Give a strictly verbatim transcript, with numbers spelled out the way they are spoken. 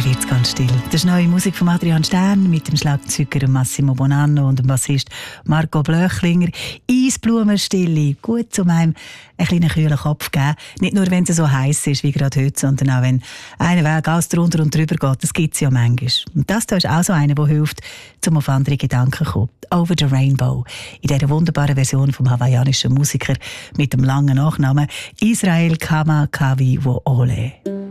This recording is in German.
wird es ganz still. Das ist neue Musik von Adrian Stern mit dem Schlagzeuger Massimo Bonanno und dem Bassist Marco Blöchlinger. Eisblumenstille, gut, um einem einen kleinen kühlen Kopf zu geben. Nicht nur, wenn es so heiß ist wie gerade heute, sondern auch, wenn einer Weg alles drunter und drüber geht. Das gibt es ja manchmal. Und das da ist auch so einer, der hilft, um auf andere Gedanken zu kommen. Over the Rainbow. In dieser wunderbaren Version vom hawaiianischen Musiker mit dem langen Nachnamen Israel Kamakawi Woole.